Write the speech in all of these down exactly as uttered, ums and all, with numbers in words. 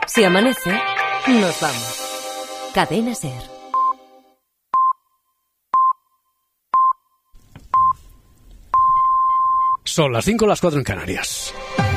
Si amanece, nos vamos. Cadena SER. Son las cinco, las cuatro en Canarias.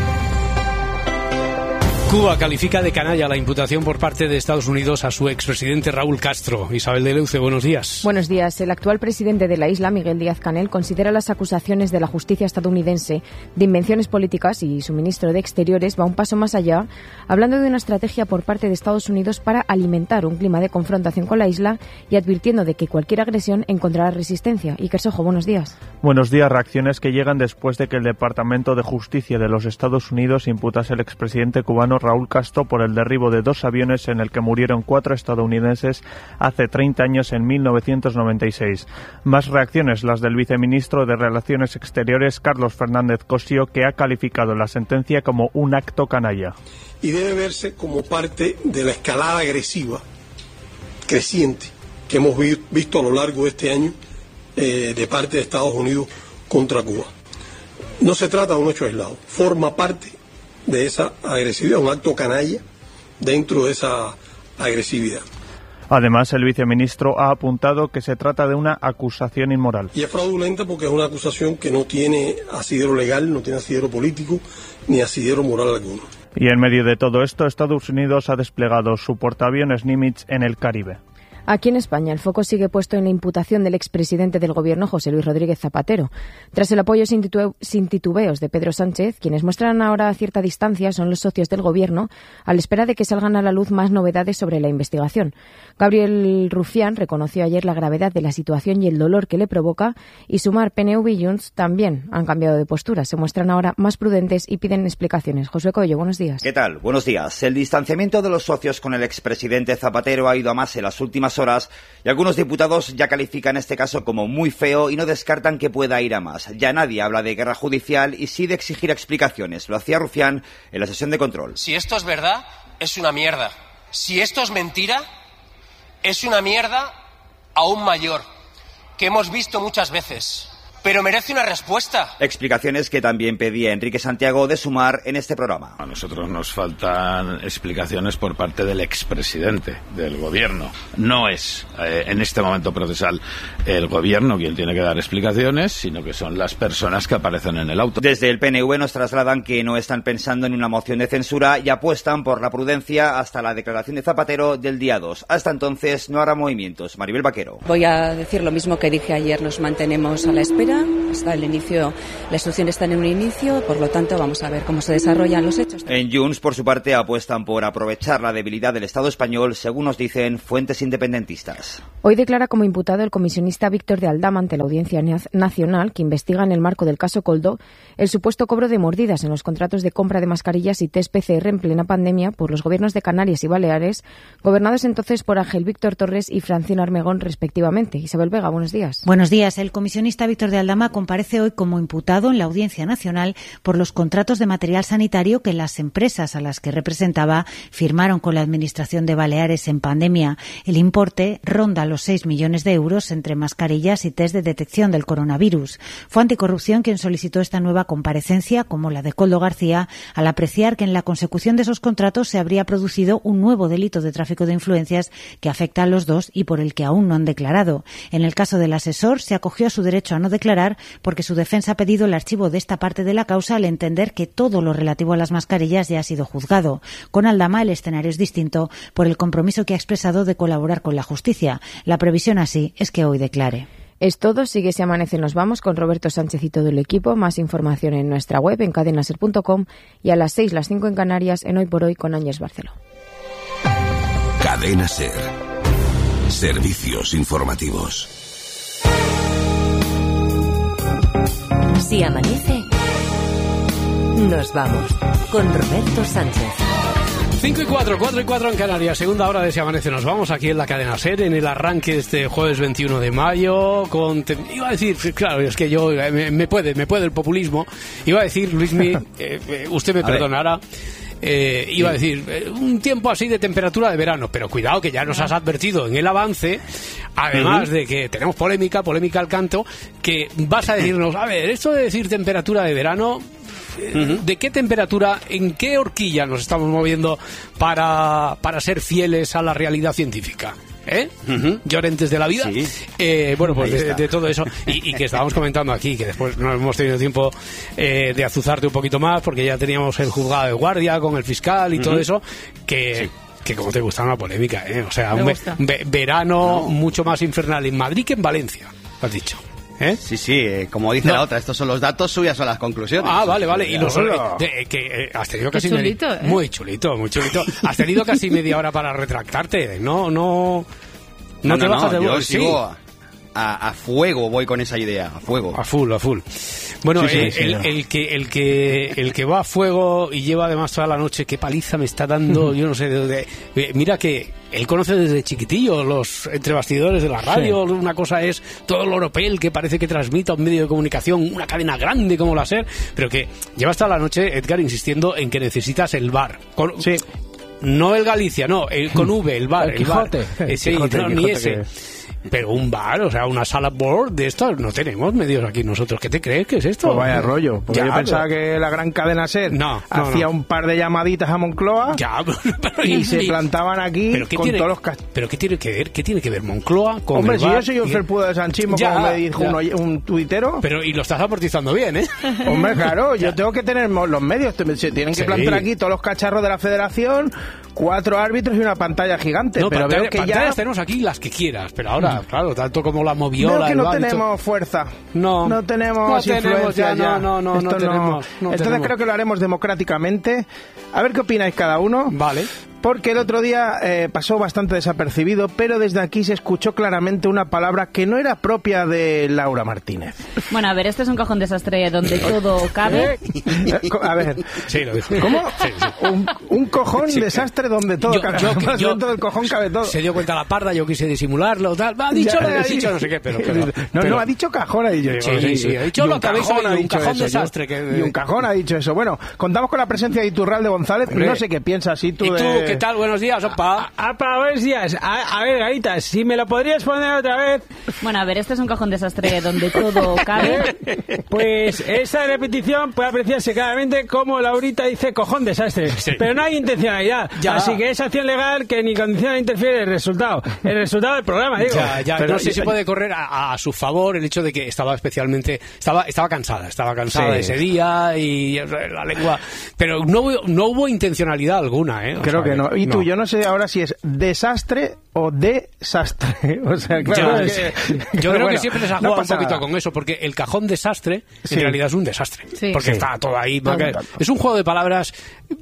Cuba califica de canalla la imputación por parte de Estados Unidos a su expresidente Raúl Castro. Isabel de Leuce, buenos días. Buenos días. El actual presidente de la isla, Miguel Díaz-Canel, considera las acusaciones de la justicia estadounidense de invenciones políticas y su ministro de Exteriores va un paso más allá, hablando de una estrategia por parte de Estados Unidos para alimentar un clima de confrontación con la isla y advirtiendo de que cualquier agresión encontrará resistencia. Iker Sojo, buenos días. Buenos días. Reacciones que llegan después de que el Departamento de Justicia de los Estados Unidos imputase al expresidente cubano Raúl Castro por el derribo de dos aviones en el que murieron cuatro estadounidenses hace treinta años, en mil novecientos noventa y seis. Más reacciones, las del viceministro de Relaciones Exteriores, Carlos Fernández Cosio, que ha calificado la sentencia como un acto canalla. Y debe verse como parte de la escalada agresiva creciente que hemos vi- visto a lo largo de este año eh, de parte de Estados Unidos contra Cuba. No se trata de un hecho aislado, forma parte de esa agresividad, un acto canalla dentro de esa agresividad. Además, el viceministro ha apuntado que se trata de una acusación inmoral. Y es fraudulenta porque es una acusación que no tiene asidero legal, no tiene asidero político, ni asidero moral alguno. Y en medio de todo esto, Estados Unidos ha desplegado su portaaviones Nimitz en el Caribe. Aquí en España, el foco sigue puesto en la imputación del expresidente del Gobierno, José Luis Rodríguez Zapatero. Tras el apoyo sin, titu- sin titubeos de Pedro Sánchez, quienes muestran ahora cierta distancia son los socios del Gobierno, a la espera de que salgan a la luz más novedades sobre la investigación. Gabriel Rufián reconoció ayer la gravedad de la situación y el dolor que le provoca, y Sumar, P N V y Junts también han cambiado de postura. Se muestran ahora más prudentes y piden explicaciones. Josué Coello, buenos días. ¿Qué tal? Buenos días. El distanciamiento de los socios con el expresidente Zapatero ha ido a más en las últimas horas y algunos diputados ya califican este caso como muy feo y no descartan que pueda ir a más. Ya nadie habla de guerra judicial y sí de exigir explicaciones. Lo hacía Rufián en la sesión de control. Si esto es verdad, es una mierda. Si esto es mentira, es una mierda aún mayor, que hemos visto muchas veces. Pero merece una respuesta. Explicaciones que también pedía Enrique Santiago de Sumar en este programa. A nosotros nos faltan explicaciones por parte del expresidente del gobierno. No es eh, en este momento procesal el gobierno quien tiene que dar explicaciones, sino que son las personas que aparecen en el auto. Desde el P N V nos trasladan que no están pensando en una moción de censura y apuestan por la prudencia hasta la declaración de Zapatero del día dos. Hasta entonces no habrá movimientos. Maribel Vaquero. Voy a decir lo mismo que dije ayer, nos mantenemos a la espera. Hasta el inicio, la instrucción está en un inicio, por lo tanto vamos a ver cómo se desarrollan los hechos. En Junts, por su parte, apuestan por aprovechar la debilidad del Estado español, según nos dicen fuentes independentistas. Hoy declara como imputado el comisionista Víctor de Aldama ante la Audiencia Nacional, que investiga en el marco del caso Coldo el supuesto cobro de mordidas en los contratos de compra de mascarillas y test P C R en plena pandemia por los gobiernos de Canarias y Baleares, gobernados entonces por Ángel Víctor Torres y Francina Armengol, respectivamente. Isabel Vega, buenos días. Buenos días. El comisionista Víctor de Aldama comparece hoy como imputado en la Audiencia Nacional por los contratos de material sanitario que las empresas a las que representaba firmaron con la Administración de Baleares en pandemia. El importe ronda los seis millones de euros entre mascarillas y test de detección del coronavirus. Fue Anticorrupción quien solicitó esta nueva comparecencia, como la de Koldo García, al apreciar que en la consecución de esos contratos se habría producido un nuevo delito de tráfico de influencias que afecta a los dos y por el que aún no han declarado. En el caso del asesor, se acogió a su derecho a no declarar porque su defensa ha pedido el archivo de esta parte de la causa al entender que todo lo relativo a las mascarillas ya ha sido juzgado. Con Aldama el escenario es distinto por el compromiso que ha expresado de colaborar con la justicia. La previsión así es que hoy declare. Es todo. Sigue Si Amanece Nos Vamos con Roberto Sánchez y todo el equipo. Más información en nuestra web en cadenaser punto com y a las seis, las cinco en Canarias, en Hoy por Hoy con Ángels Barceló. Cadena SER. Servicios informativos. Si amanece, nos vamos con Roberto Sánchez. cinco y cuatro, cuatro y cuatro en Canarias, segunda hora de Si Amanece. Nos vamos aquí en la cadena SER, en el arranque de este jueves veintiuno de mayo, con... Iba a decir, claro, es que yo, me, me puede, me puede el populismo. Iba a decir, Luismi, eh, eh, usted me perdonará, eh, iba a decir, eh, un tiempo así de temperatura de verano, pero cuidado que ya nos has advertido en el avance, además uh-huh. de que tenemos polémica, polémica al canto, que vas a decirnos, a ver, esto de decir temperatura de verano... Uh-huh. ¿De qué temperatura, en qué horquilla nos estamos moviendo para, para ser fieles a la realidad científica? ¿Eh? Uh-huh. Llorentes de la vida. Sí. Eh, bueno, pues de, de todo eso. Y, y que estábamos comentando aquí, que después no hemos tenido tiempo eh, de azuzarte un poquito más, porque ya teníamos el juzgado de guardia con el fiscal y uh-huh. todo eso, que... Sí. Que como te gusta una polémica, ¿eh? O sea, Me un ve- verano no. mucho más infernal en Madrid que en Valencia, has dicho. ¿Eh? Sí, sí, eh, como dice no. la otra, estos son los datos, suyas son las conclusiones. Ah, vale, vale. Y los eh, de, que eh, has tenido casi chulito, media, ¿eh? Muy chulito, muy chulito. Has tenido casi media hora para retractarte. No, no, no, no te no, bajas no, de yo vuelo. sigo a, a, a fuego, voy con esa idea, a fuego. A full, a full. Bueno, sí, eh, sí, el, sí, el que el que el que va a fuego y lleva además toda la noche, qué paliza me está dando, yo no sé de dónde. Eh, mira que él conoce desde chiquitillo los entrebastidores de la radio. Sí. Una cosa es todo lo europeo que parece que transmite a un medio de comunicación, una cadena grande como la SER, pero que lleva hasta la noche, Edgar, insistiendo en que necesitas el bar. Con, sí. No el Galicia, no, el con V, el bar. El Quijote. El bar. El Sí, Quijote, no, el ni Quijote ese. que... Pero un bar, o sea, una sala board de esto no tenemos medios aquí nosotros. ¿Qué te crees que es esto? Pues vaya rollo. Porque ya, yo pensaba pero... que la gran cadena SER no, hacía no, no. un par de llamaditas a Moncloa ya, pero, y se plantaban aquí ¿pero qué con tiene, todos los cast... ¿Pero qué tiene que ver? ¿Qué tiene que ver Moncloa con Hombre, el si bar? yo soy un felpudo de sanchismo, ya, como me dijo un, un tuitero... Pero, y lo estás amortizando bien, ¿eh? Hombre, claro, yo tengo que tener los medios. Se tienen que sí. plantar aquí todos los cacharros de la federación, cuatro árbitros y una pantalla gigante. No, pero pantalla, veo que pantallas ya... tenemos aquí las que quieras, pero ahora, claro, tanto como la moviola... Veo que no bar, tenemos esto... fuerza. No. No tenemos no influencia tenemos ya, ya. No, no, no, no tenemos. No Entonces tenemos. creo que lo haremos democráticamente. A ver qué opináis cada uno. Vale. Porque el otro día eh, pasó bastante desapercibido, pero desde aquí se escuchó claramente una palabra que no era propia de Laura Martínez. Bueno, a ver, este es un cajón desastre donde todo cabe. A ver. Sí, lo dijo. ¿Cómo? Sí, sí. Un, un cojón sí, desastre donde todo yo, cabe. Yo, yo, yo, dentro del cojón cabe todo. Se dio cuenta la parda, yo quise disimularlo, tal. Ha dicho, ya, lo ha sí. dicho, no sé qué, pero... pero no, pero, no, ha dicho cajón, ha dicho. Sí, sí, sí, ha dicho lo que habéis oído, un cajón eso, desastre. Yo, que... Y un cajón ha dicho eso. Bueno, contamos con la presencia de Iturralde González. Hombre. No sé qué piensas, ¿y tú? ¿Y tú de... qué tal? Buenos días, opa. Apa, buenos días. A, a ver, Garitas, si me lo podrías poner otra vez. Bueno, a ver, este es un cajón desastre donde todo cabe. Pues esa repetición puede apreciarse claramente como Laurita dice cojón desastre. Sí. Pero no hay intencionalidad. Ya. Así que es acción legal que ni condiciona ni interfiere el resultado. El resultado del programa, digo. Ya, ya, pero no sé si puede correr a, a su favor el hecho de que estaba especialmente... Estaba, estaba cansada, estaba cansada sí. ese día y la lengua... Pero no, no hubo intencionalidad alguna, ¿eh? O Creo sea, que no. Y no. tú, yo no sé ahora si es desastre o desastre. O sea, claro. Ya, que, yo pero creo bueno, que siempre se ha jugado no un poquito nada. con eso, porque el cajón desastre sí. en realidad es un desastre. Sí. Porque sí. está todo ahí. Tanto, que, tanto. Es un juego de palabras,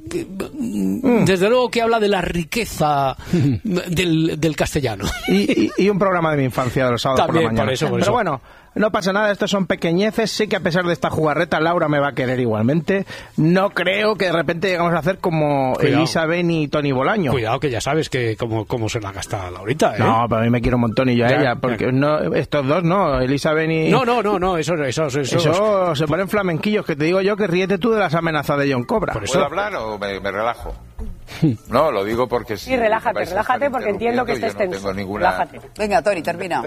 mm. desde luego que habla de la riqueza del, del castellano. Y, y, y un programa de mi infancia de los sábados También, por la mañana. Por eso, por pero eso. bueno, no pasa nada, estos son pequeñeces. Sé que a pesar de esta jugarreta, Laura me va a querer igualmente. No creo que de repente llegamos a hacer como Cuidado. Elisa Beni y Tony Bolaño. Cuidado, que ya sabes que cómo, cómo se la gasta Laurita, ¿eh? No, pero a mí me quiero un montón y yo a Ya, ella, porque ya. no, estos dos no, Elisa Beni... No, no, no, no, eso, eso, eso, eso, Eso se ponen flamenquillos, que te digo yo que ríete tú de las amenazas de John Cobra. Por eso. ¿Puedo hablar o me, me relajo? No, lo digo porque... Si sí, relájate, relájate porque entiendo que estés no tenso. tengo ninguna... Relájate. Venga, Tony, termina.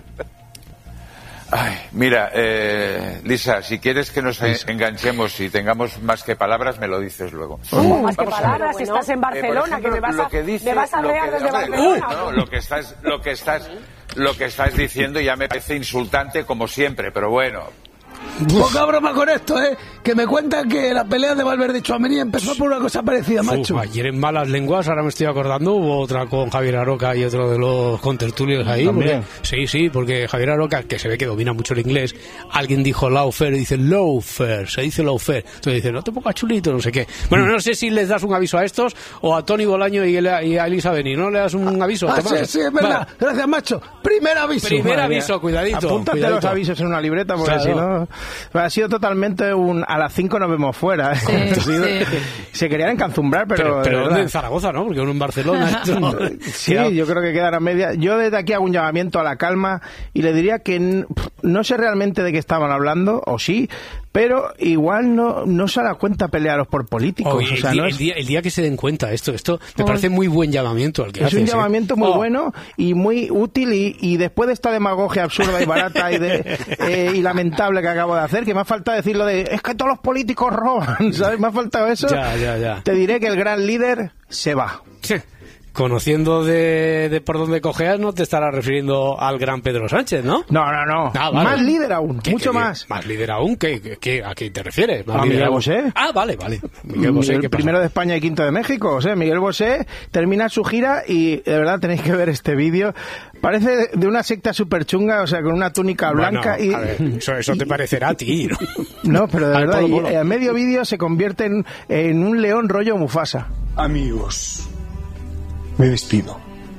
Ay, mira, eh, Lisa, si quieres que nos enganchemos y tengamos más que palabras, me lo dices luego. Uh, más que palabras, si estás en Barcelona, eh, ejemplo, que me vas a, que dice, me vas a rear desde Barcelona. Uh, no, lo que estás, lo que estás, lo que estás diciendo ya me parece insultante como siempre, pero bueno. Poca broma con esto, ¿eh? Que me cuentan que la pelea de Valverde y Tchouaméni empezó por una cosa parecida, macho. Uf, ayer en Malas Lenguas, ahora me estoy acordando, hubo otra con Javier Aroca y otro de los contertulios ahí. Porque, sí, sí, porque Javier Aroca, que se ve que domina mucho el inglés, alguien dijo lawfare y dice lawfare, se dice lawfare. Entonces dice, no te pongas chulito, no sé qué. Bueno, no sé si les das un aviso a estos o a Tony Bolaño y a Elisa Beni, ¿no le das un aviso? Ah, sí, sí, es verdad. Vale. Gracias, macho. Primer aviso. Primer Madre aviso, mía. Cuidadito. Apúntate cuidadito. los avisos en una libreta porque claro. si no... Ha sido totalmente un... A las cinco nos vemos fuera. Sí, sido, sí. Se querían encanzumbrar, pero... Pero, pero ¿dónde? En Zaragoza, ¿no? Porque uno en Barcelona... sí, yo creo que quedan a media... Yo desde aquí hago un llamamiento a la calma y le diría que no sé realmente de qué estaban hablando, o sí, pero igual no, no se da cuenta pelearos por políticos. Oye, o sea, el, día, no es... el, día, el día que se den cuenta esto, esto me parece muy buen llamamiento al que Es haces, un ¿eh? llamamiento muy Oh. bueno y muy útil y, y después de esta demagogia absurda y barata y, de, eh, y lamentable que acabo de hacer, que me ha faltado decirlo de es que todos los políticos roban, ¿sabes? Me ha faltado eso. Ya, ya, ya. Te diré que el gran líder se va. Sí. Conociendo de, de por dónde cojeas, no te estarás refiriendo al gran Pedro Sánchez, ¿no? No, no, no. Ah, vale. Más líder aún, ¿Qué, mucho qué, más. Más líder aún, ¿qué, qué, qué, ¿a quién te refieres? Más A líder Miguel aún. Bosé. Ah, vale, vale. Miguel Bosé, el ¿qué pasa? primero de España y quinto de México. O sea, Miguel Bosé termina su gira y de verdad tenéis que ver este vídeo. Parece de una secta súper chunga, o sea, con una túnica blanca. Bueno, y a ver, eso, eso te parecerá a ti, ¿no? No, pero de Al verdad, polo, y polo. a medio vídeo se convierte en, en un león rollo Mufasa. Amigos, me despido.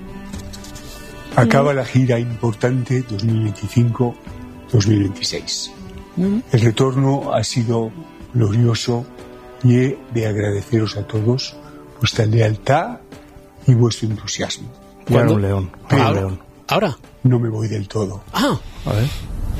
Acaba la gira importante dos mil veinticinco dos mil veintiséis. El retorno ha sido glorioso y he de agradeceros a todos vuestra lealtad y vuestro entusiasmo. Ya era un león. Pero un león. ¿Ahora? no me voy del todo. Ah, a ver.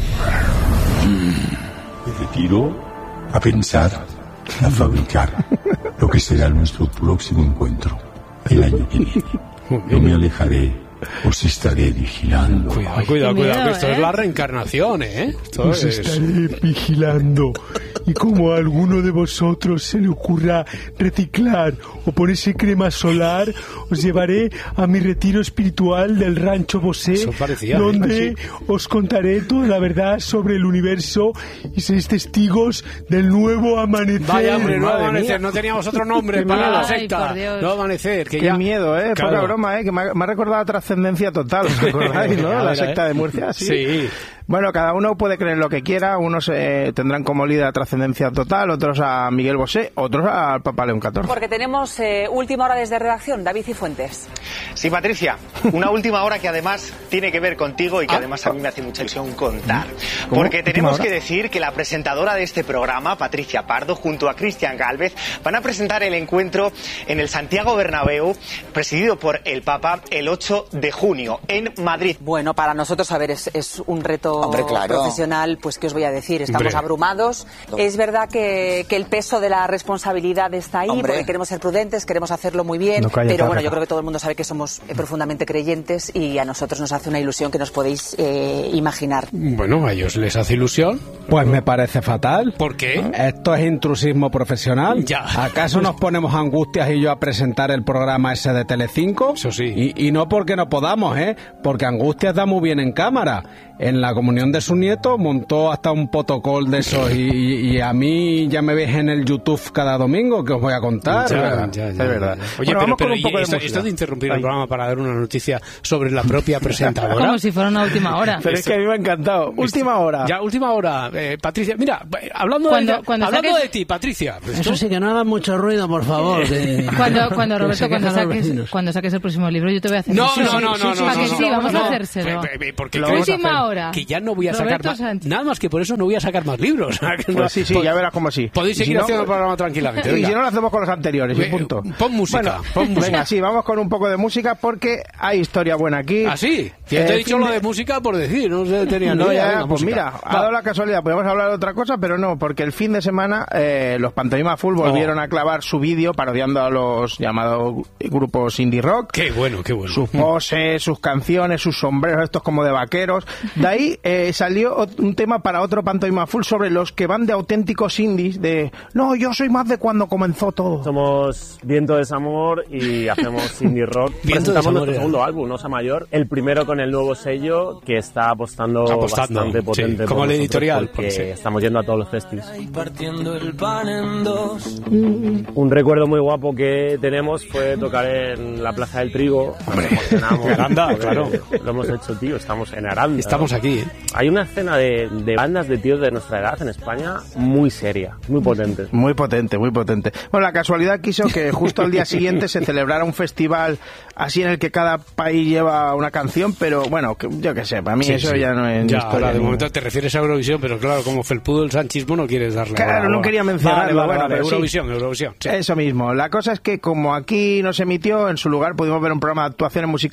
Me retiro a pensar, a fabricar lo que será nuestro próximo encuentro el año que viene. No me alejaré, os estaré vigilando. Cuidado, cuidado, Qué cuidado, miedo, que esto ¿eh? es la reencarnación, ¿eh? Esto Os es... estaré vigilando. Y como a alguno de vosotros se le ocurra reciclar o ponerse crema solar, os llevaré a mi retiro espiritual del Rancho Bosé, Eso parecía, ¿eh? donde os contaré toda la verdad sobre el universo y seréis testigos del nuevo amanecer. Vaya, hombre, nuevo Madre amanecer. mía. No teníamos otro nombre Qué para miedo. la Ay, secta. por Dios. Nuevo amanecer. Que Qué ya... miedo, ¿eh? Claro. Poca broma, ¿eh? Que me ha, me ha recordado a Trascendencia Total, ¿os acordáis, no? Ya La verá, secta ¿eh? de Murcia, sí. Sí. Bueno, cada uno puede creer lo que quiera. Unos eh, tendrán como líder a Trascendencia Total, otros a Miguel Bosé, otros al Papa León catorce. Porque tenemos eh, última hora desde redacción, David Cifuentes. Sí, Patricia, una última hora que además tiene que ver contigo y que además a mí me hace mucha ilusión contar. ¿Cómo? Porque tenemos ¿Última que hora? decir que la presentadora de este programa, Patricia Pardo, junto a Cristian Gálvez, van a presentar el encuentro en el Santiago Bernabéu, presidido por el Papa, el ocho de junio, en Madrid. Bueno, para nosotros, a ver, es, es un reto Hombre, claro. profesional, pues qué os voy a decir, estamos Hombre. abrumados. Es verdad que, que el peso de la responsabilidad está ahí, Hombre. porque queremos ser prudentes, queremos hacerlo muy bien, No calla, pero bueno, Tarraca. yo creo que todo el mundo sabe que somos eh, profundamente creyentes y a nosotros nos hace una ilusión que nos podéis eh, imaginar. Bueno, a ellos les hace ilusión. Pues me parece fatal. ¿Por qué? Esto es intrusismo profesional. Ya. ¿Acaso nos ponemos Angustias y yo a presentar el programa ese de Telecinco? Eso sí. Y, y no porque no podamos, ¿eh? Porque Angustias da muy bien en cámara. En la comunión de su nieto montó hasta un protocolo de esos y, y- y a mí ya me ves en el YouTube cada domingo que os voy a contar. Ya, ya, ya, es verdad. ya. Oye, Bueno, pero, vamos con pero un ¿y poco de esto, música. esto de interrumpir el Ay. programa para dar una noticia sobre la propia presentadora. Como si fuera una última hora. Pero es que a mí me ha encantado. Última hora. Ya, última hora. Eh, Patricia, mira, eh, hablando, Cuando- de, cuando hablando saques- de ti, Patricia. Eso sí, que no hagan mucho ruido, por favor. que- Cuando, cuando que Roberto, se cuando quejan los saques, vecinos. cuando saques el próximo libro, yo te voy a hacer. No, Sí, no, sí, no, sí, no, sí, no, ¿a que no, sí? no, Vamos no. a hacérselo. Eh, eh, Porque Lo crees vamos a Última hacer. hora. que ya no voy a sacar Roberto más. Sánchez. Nada más que por eso no voy a sacar más libros. Que no- Pues sí, sí, po- ya verás cómo sí. Podéis Y seguir si no- haciendo el programa tranquilamente. Y venga. si no lo hacemos con los anteriores, y Ve- punto. Pon música, Bueno, pon música. Venga, sí, vamos con un poco de música porque hay historia buena aquí. ¿Ah, sí? Que yo te Eh, he dicho fin lo de música por decir, no sé, tenía ni No, idea. ya, Venga, pues música. mira, ha dado la casualidad, podemos hablar de otra cosa, pero no, porque el fin de semana eh, los Pantomima Full volvieron Oh. a clavar su vídeo parodiando a los llamados grupos indie rock. Qué bueno, qué bueno. Sus poses, sus canciones, sus sombreros, estos como de vaqueros. De ahí eh, salió ot- un tema para otro Pantomima Full sobre los que van de auténticos indies, de no, yo soy más de cuando comenzó todo. Somos Viento de Desamor y hacemos indie rock. Viento de Presentamos Desamor, nuestro ya. segundo álbum, Osa Mayor, el primero con el nuevo sello que está apostando, Apostando, bastante sí, potente. como por el nosotros editorial, porque sí. estamos yendo a todos los festivals. Partiendo el pan en dos. Un recuerdo muy guapo que tenemos fue tocar en la Plaza del Trigo. Nos emocionamos. Aranda, porque claro. Lo hemos hecho, tío. Estamos en Aranda. Estamos ¿no? aquí, ¿eh? Hay una escena de, de bandas de tíos de nuestra edad en España muy seria, muy potente. Muy potente, muy potente. Bueno, la casualidad quiso que justo al día siguiente se celebrara un festival así en el que cada país lleva una canción, pero bueno, que- yo qué sé, para mí Sí, eso sí. ya no es Ya, historia. ahora, de ni- momento te refieres a Eurovisión, pero claro, como felpudo el sanchismo no quieres darle. Claro, bola, no bola. quería mencionarlo, Vale, vale, bueno, vale, pero sí. Eurovisión, Eurovisión. sí. Eso mismo. La cosa es que como aquí no se emitió, en su lugar pudimos ver un programa de actuaciones musicales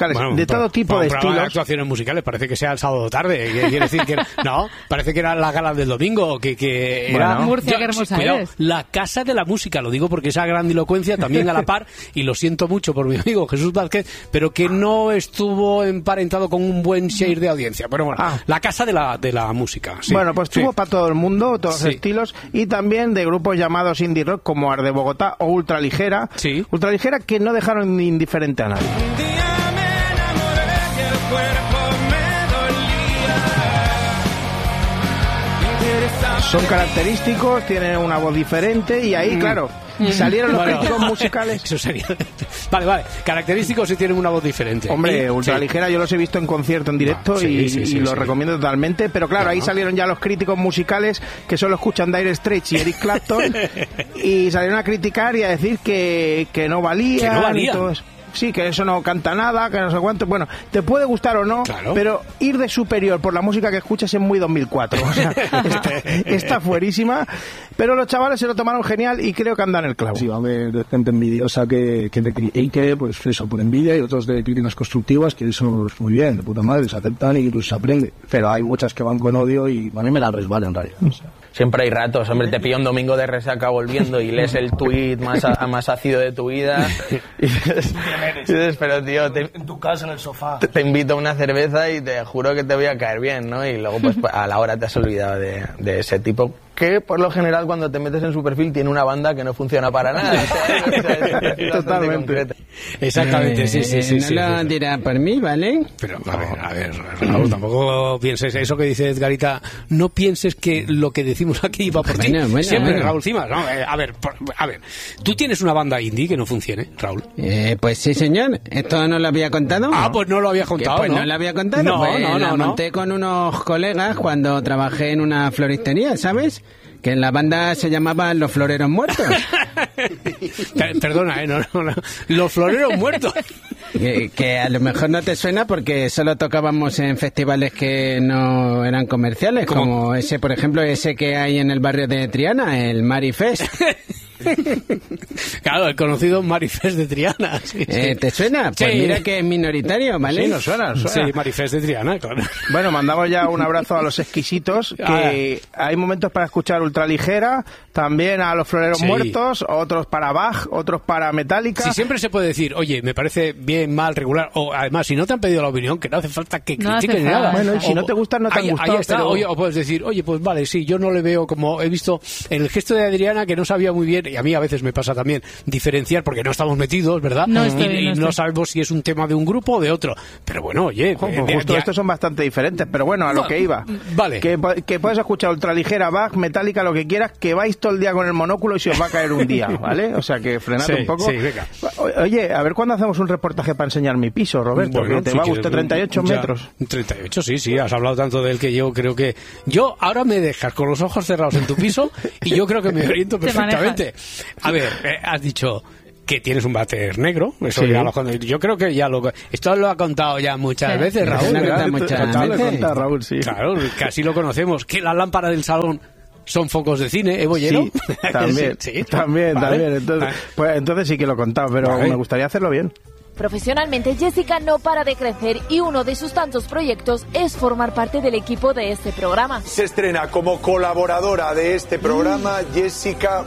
musicales, bueno, de todo tipo para de un programa estilos. de actuaciones musicales, parece que sea el sábado tarde. Que quiere decir que no, parece que eran las galas del domingo, que, que era bueno. Murcia, yo, qué hermosa cuidado, eres. la casa de la música, lo digo porque esa grandilocuencia también a la par, y lo siento mucho por mi amigo Jesús Vázquez, pero que no estuvo emparentado con un buen share de audiencia. Pero bueno, Ah. la casa de la, de la música. Sí. Bueno, pues tuvo Sí. para todo el mundo, todos Sí. los estilos, y también de grupos llamados indie rock como Arde Bogotá o Ultraligera. Sí. Ultraligera que no dejaron indiferente a nadie. Son característicos, tienen una voz diferente y ahí, Mm. claro, salieron los Bueno. críticos musicales. Eso sería. Vale, vale. Característicos y tienen una voz diferente. Hombre, Y- Ultraligera yo los he visto en concierto en directo Ah, sí, y, sí, sí, y los sí. recomiendo totalmente, pero claro, ahí salieron ya los críticos musicales que solo escuchan Dire Straits y Eric Clapton y salieron a criticar y a decir que, que no valían, Que no valían. y todo eso. Sí, que eso no canta nada, que no sé cuánto. Bueno, te puede gustar o no, Claro. pero ir de superior por la música que escuchas es muy dos mil cuatro. O sea, está, está fuerísima. Pero los chavales se lo tomaron genial y creo que andan el clavo. Sí, va a haber gente envidiosa que, que te critique, pues eso, por envidia, y otros de críticas constructivas, que eso es muy bien, de puta madre, se aceptan y incluso se aprende. Pero hay muchas que van con odio y a mí me la resbala en realidad. O sea, Siempre hay ratos, hombre, te pilla un domingo de resaca volviendo y lees el tuit más, a- más ácido de tu vida y dices, y dices, pero tío, te, En tu casa, en el sofá. te, te invito a una cerveza y te juro que te voy a caer bien, ¿no? Y luego pues a la hora te has olvidado de, de ese tipo que por lo general cuando te metes en su perfil tiene una banda que no funciona para nada. O sea, o sea, es bastante Totalmente. concreta. Exactamente, sí, sí, sí. Eh, sí, no lo sí. dirá por mí, ¿vale? Pero, a ver, a ver, Raúl, tampoco pienses eso que dice Edgarita, no pienses que lo que decimos aquí va por ti. Bueno, bueno, Siempre, bueno. Raúl Cimas, ¿no? Eh, a ver, por- a ver, tú tienes una banda indie que no funcione, Raúl. Eh, pues sí, señor. ¿Esto no lo había contado? Ah, pues no lo había ¿Que contado, Pues ¿no? no lo había contado. No, Pues no, la no, no. monté con unos colegas cuando trabajé en una floristería, ¿sabes? Que en la banda se llamaban Los Floreros Muertos. Per- Perdona, ¿eh? No, no, no. Los floreros muertos. que, que a lo mejor no te suena porque solo tocábamos en festivales que no eran comerciales, ¿Cómo? como ese, por ejemplo, ese que hay en el barrio de Triana, el Marifest. Claro, el conocido Marifest de Triana. Sí, Eh, sí. ¿Te suena? Pues Sí. mira que es minoritario, ¿vale? Sí, nos suena, nos suena. Sí, Marifest de Triana, claro. Bueno, mandamos ya un abrazo a los exquisitos, que hay momentos para escuchar Ultraligera, también a los Floreros Sí. Muertos, otros para Bach, otros para Metallica. Si siempre se puede decir, oye, me parece bien, mal, regular, o además, si no te han pedido la opinión, que no hace falta que No hace critiquen falta. nada. Bueno, y si O- no te gustan, no te han ahí, gustado, Ahí está, pero- oye, o puedes decir, oye, pues vale, sí, yo no le veo como he visto en el gesto de Adriana que no sabía muy bien, y a mí a veces me pasa también, diferenciar, porque no estamos metidos, ¿verdad? No estoy, y y no no, estoy. sabemos si es un tema de un grupo o de otro. Pero bueno, oye, Ojo, eh, pues de- justo de- estos son bastante diferentes, pero bueno, a lo No, que iba. vale. Que, po- que puedes escuchar Ultraligera, Bach, Metallica, lo que quieras, que vais todo el día con el monóculo y se os va a caer un día, ¿vale? O sea que frenad Sí, un poco. sí, venga. O- Oye, a ver cuándo hacemos un reportaje para enseñar mi piso, Roberto, Bueno, que te si va a quieres, gustar treinta y ocho ya, metros. treinta y ocho, sí, sí, has hablado tanto de él que yo creo que... Yo ahora me dejas con los ojos cerrados en tu piso y yo creo que me oriento Te perfectamente. A ver, eh, has dicho que tienes un váter negro, eso Sí. ya lo, yo creo que ya lo... Esto lo ha contado ya muchas Sí. veces, Raúl. Lo ha ¿verdad? contado muchas Total, lo he veces. contado, Raúl, sí. Claro, casi lo conocemos. Que la lámpara del salón son focos de cine, ¿eh, Bollero? Sí, también, Sí, sí. también, Vale. también. Entonces, pues, entonces sí que lo he contado, pero Vale. me gustaría hacerlo bien. Profesionalmente, Jessica no para de crecer y uno de sus tantos proyectos es formar parte del equipo de este programa. Se estrena como colaboradora de este programa Jessica